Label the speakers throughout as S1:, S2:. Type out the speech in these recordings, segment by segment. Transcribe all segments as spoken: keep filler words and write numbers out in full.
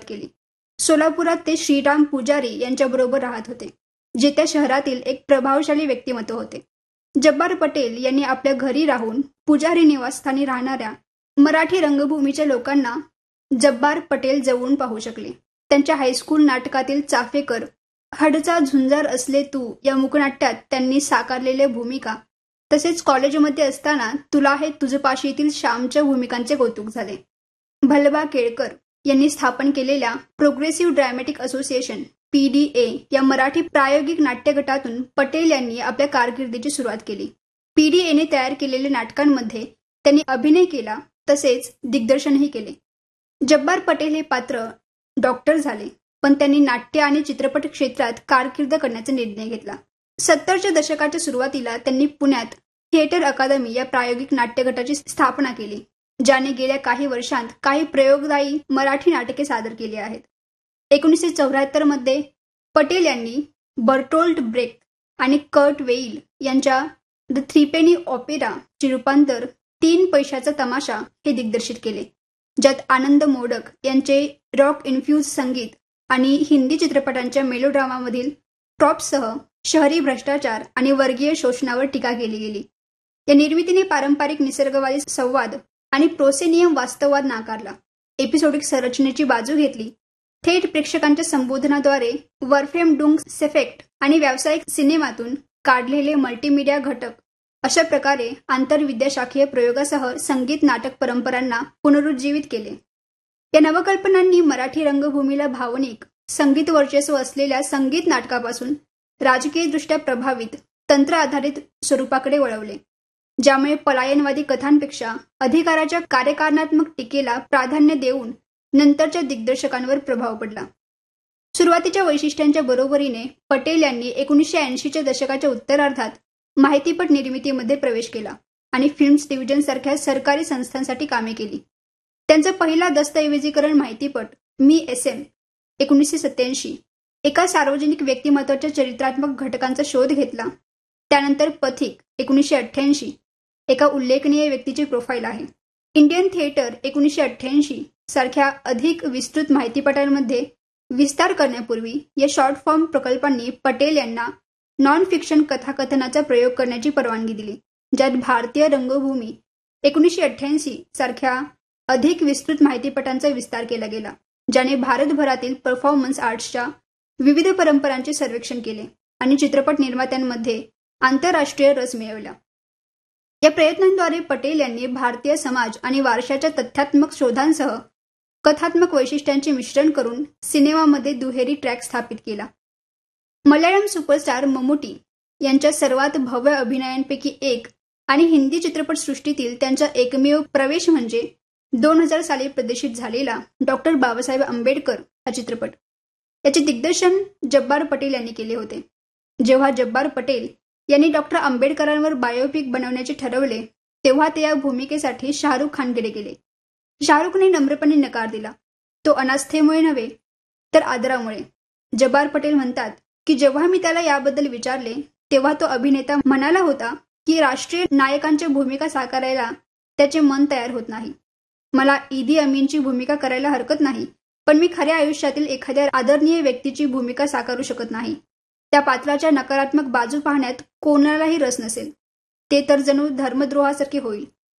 S1: केली. सोलापुरात ते श्रीराम पुजारी यांच्याबरोबर राहत होते, जे त्या शहरातील एक प्रभावशाली व्यक्तिमत्व होते. जब्बार पटेल यांनी आपल्या घरी राहून पुजारी निवासस्थानी राहणाऱ्या मराठी रंगभूमीच्या लोकांना जब्बार पटेल जवळून पाहू शकले. त्यांच्या हायस्कूल नाटकातील चाफेकर, हडचा झुंजार असले तू या मूकनाट्यात त्यांनी साकारलेल्या भूमिका, तसेच कॉलेजमध्ये असताना तुला हे तुझपाशीतील श्यामच्या भूमिकांचे कौतुक झाले. भलबा केळकर यांनी स्थापन केलेल्या progressive dramatic association P D A या मराठी प्रायोगिक नाट्यगटातून पटेल यांनी आपल्या कारकिर्दीची सुरुवात केली. पी डी एने तयार केलेल्या नाटकांमध्ये त्यांनी अभिनय केला, तसेच दिग्दर्शनही केले. जब्बार पटेल हे पात्र डॉक्टर झाले, पण त्यांनी नाट्य आणि चित्रपट क्षेत्रात कारकीर्द करण्याचा निर्णय घेतला. सत्तरच्या दशकाच्या सुरुवातीला त्यांनी पुण्यात थिएटर अकादमी या प्रायोगिक नाट्यगटाची स्थापना केली, ज्याने गेल्या काही वर्षांत काही प्रयोगदायी मराठी नाटके सादर केली आहेत. एकोणीसशे चौऱ्याहत्तर मध्ये पटेल यांनी बर्टोल्ट ब्रेक्ट आणि कर्ट वेईल यांच्या द थ्रीपेनी ऑपेरा चे रूपांतर तीन पैशाचा तमाशा हे दिग्दर्शित केले, ज्यात आनंद मोडक यांचे रॉक इन्फ्युज संगीत आणि हिंदी चित्रपटांच्या मेलोड्रामामधील ट्रॉप्ससह शहरी भ्रष्टाचार आणि वर्गीय शोषणावर टीका केली गेली. या निर्मितीने पारंपरिक निसर्गवादी संवाद आणि प्रोसेनियम वास्तववाद नाकारला, एपिसोडिक संरचनेची बाजू घेतली, थेट प्रेक्षकांच्या संबोधनाद्वारे वरफेम डुंग सेफेक्ट आणि व्यावसायिक सिनेमातून काढलेले मल्टीमीडिया घटक अशा प्रकारे आंतरविद्याशाखीय प्रयोगासह संगीत नाटक परंपरांना पुनरुज्जीवित केले. या नवकल्पनांनी मराठी रंगभूमीला भावनिक संगीत वर्चस्व असलेल्या संगीत नाटकापासून राजकीयदृष्ट्या प्रभावित तंत्र आधारित स्वरूपाकडे वळवले, ज्यामुळे पलायनवादी कथांपेक्षा अधिकाराच्या कार्यकारणात्मक टीकेला प्राधान्य देऊन नंतरच्या दिग्दर्शकांवर प्रभाव पडला. सुरुवातीच्या वैशिष्ट्यांच्या बरोबरीने पटेल यांनी एकोणीसशे ऐंशीच्या दशकाच्या उत्तरार्धात माहितीपट निर्मितीमध्ये प्रवेश केला आणि फिल्म्स डिव्हिजन सारख्या सरकारी संस्थांसाठी कामे केली. त्यांचा पहिला दस्तऐवजीकरण माहितीपट मी एस एम एकोणीसशे सत्याऐंशी एका सार्वजनिक व्यक्तिमत्वाच्या चरित्रात्मक घटकांचा शोध घेतला. त्यानंतर पथिक एकोणीसशे अठ्ठ्याऐंशी एका उल्लेखनीय व्यक्तीची प्रोफाईल आहे. इंडियन थिएटर एकोणीसशे अठ्ठ्याऐंशी सारख्या अधिक विस्तृत माहितीपटांमध्ये विस्तार करण्यापूर्वी या शॉर्ट फॉर्म प्रकल्पांनी पटेल यांना नॉन फिक्शन कथाकथनाचा प्रयोग करण्याची परवानगी दिली, ज्यात भारतीय रंगभूमी एकोणीसशे अठ्ठ्याऐंशी सारख्या अधिक विस्तृत माहितीपटांचा विस्तार केला गेला, ज्याने भारतभरातील परफॉर्मन्स आर्ट्सच्या विविध परंपरांचे सर्वेक्षण केले आणि चित्रपट निर्मात्यांमध्ये आंतरराष्ट्रीय रस मिळवला. या प्रयत्नांद्वारे पटेल यांनी भारतीय समाज आणि वारशाच्या तथ्यात्मक शोधांसह कथात्मक वैशिष्ट्यांचे मिश्रण करून सिनेमामध्ये दुहेरी ट्रॅक स्थापित केला. मल्याळम सुपरस्टार मम्मूटी यांच्या सर्वात भव्य अभिनयांपैकी एक आणि हिंदी चित्रपटसृष्टीतील त्यांचा एकमेव प्रवेश म्हणजे दोन हजार साली प्रदर्शित झालेला डॉक्टर बाबासाहेब आंबेडकर हा चित्रपट. याचे दिग्दर्शन जब्बार पटेल यांनी केले होते. जेव्हा जब्बार पटेल यांनी डॉक्टर आंबेडकरांवर बायोपिक बनवण्याचे ठरवले, तेव्हा ते या भूमिकेसाठी शाहरुख खानकडे गेले. शाहरुखने नम्रपणे नकार दिला, तो अनास्थेमुळे नव्हे तर आदरामुळे. जब्बार पटेल म्हणतात की जेव्हा मी त्याला याबद्दल विचारले, तेव्हा तो अभिनेता म्हणाला होता की राष्ट्रीय नायकांच्या भूमिका साकारायला त्याचे मन तयार होत नाही. मला ईदी अमीनची भूमिका करायला हरकत नाही, पण मी खऱ्या आयुष्यातील एखाद्या आदरणीय व्यक्तीची भूमिका साकारू शकत नाही. त्या पात्राच्या नकारात्मक बाजू पाहण्यात कोणालाही रस नसेल. ते तर जणू धर्मद्रोहासारखे होईल.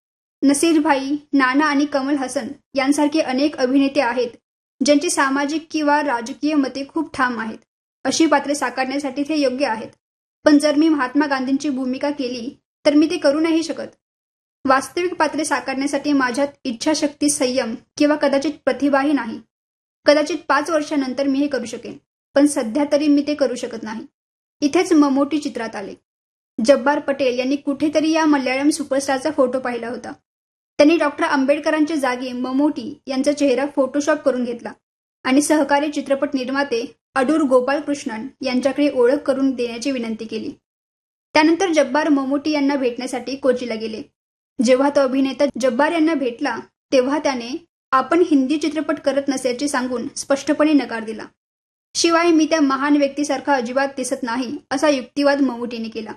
S1: नसीर भाई, नाना आणि कमल हसन यांसारखे अनेक अभिनेते आहेत ज्यांची सामाजिक किंवा राजकीय मते खूप ठाम आहेत. अशी पात्रे साकारण्यासाठी ते योग्य आहेत. पण जर मी महात्मा गांधींची भूमिका केली तर मी ते करू नाही शकत. वास्तविक पात्रे साकारण्यासाठी माझ्यात इच्छाशक्ती, संयम किंवा कदाचित प्रतिभाही नाही. कदाचित पाच वर्षानंतर मी हे करू शकेन, पण सध्या तरी मी ते करू शकत नाही. इथेच मम्मूटी चित्रात आले. जब्बार पटेल यांनी कुठेतरी या मल्याळम सुपरस्टारचा फोटो पाहिला होता. त्यांनी डॉक्टर आंबेडकरांच्या जागी मम्मूटी यांचा चेहरा फोटोशॉप करून घेतला आणि सहकारी चित्रपट निर्माते अडूर गोपालकृष्णन यांच्याकडे ओळख करून देण्याची विनंती केली. त्यानंतर जब्बार मम्मूटी यांना भेटण्यासाठी कोचीला गेले. जेव्हा तो अभिनेता जब्बार यांना भेटला, तेव्हा त्याने आपण हिंदी चित्रपट करत नसल्याचे सांगून स्पष्टपणे नकार दिला. शिवाय मी त्या महान व्यक्तीसारखा अजिबात दिसत नाही असा युक्तिवाद मम्मूटीने केला.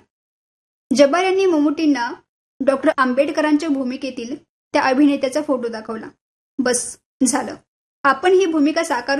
S1: जब्बार यांनी मम्मूटींना डॉक्टर आंबेडकरांच्या भूमिकेतील त्या अभिनेत्याचा फोटो दाखवला. बस झालं, आपण ही भूमिका साकारू